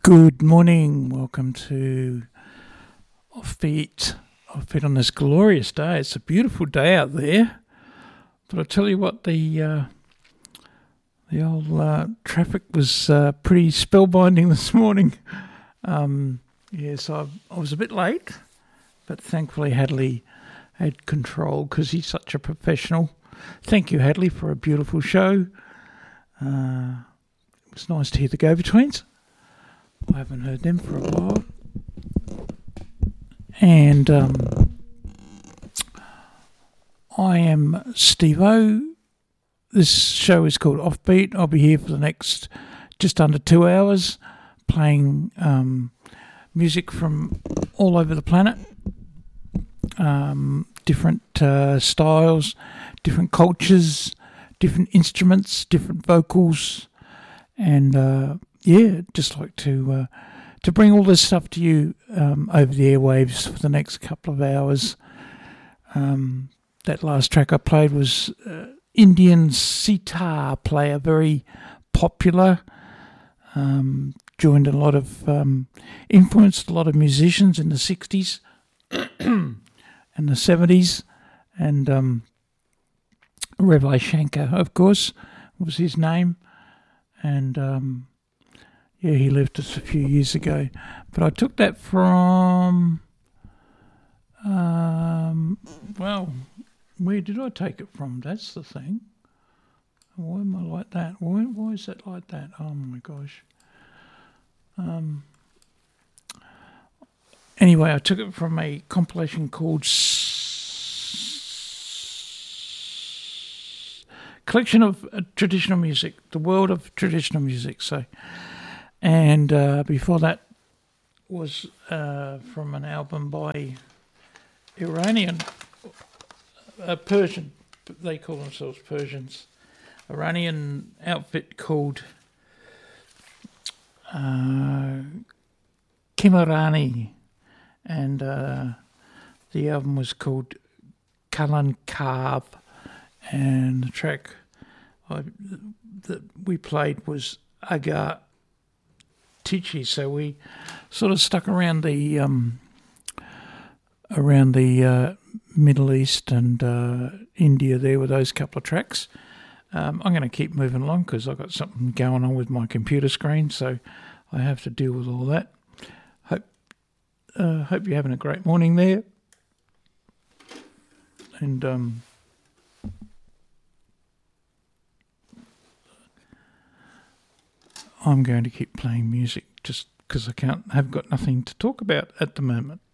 Good morning. Welcome to Offbeat on this glorious day. It's a beautiful day out there. But I tell you what, the old traffic was pretty spellbinding this morning. So I was a bit late, but thankfully Hadley had control because he's such a professional. Thank you, Hadley, for a beautiful show. It was nice to hear the Go-Betweens. I haven't heard them for a while. And I am Steve-O. This show is called Offbeat. I'll be here for the next just under 2 hours playing music from all over the planet. Different styles, different cultures, different instruments, different vocals. And just like to bring all this stuff to you over the airwaves for the next couple of hours. That last track I played was Indian sitar player, very popular. Joined a lot of, influenced a lot of musicians in the 60s and the 70s. And Ravi Shankar, of course, was his name. And he left us a few years ago. But I took that from, where did I take it from? That's the thing. Why am I like that? Why is that like that? Oh my gosh. Anyway, I took it from a compilation called Collection of Traditional Music, The World of Traditional Music. And before that was from an album by Iranian, Persian, they call themselves Persians, Iranian outfit called Kimarani, and the album was called Kalankab, and the track that we played was Agar Tichi. So we sort of stuck around the Middle East and India there with those couple of tracks. I'm going to keep moving along because I've got something going on with my computer screen, so I have to deal with all that. Hope you're having a great morning there. And I'm going to keep playing music just because have got nothing to talk about at the moment.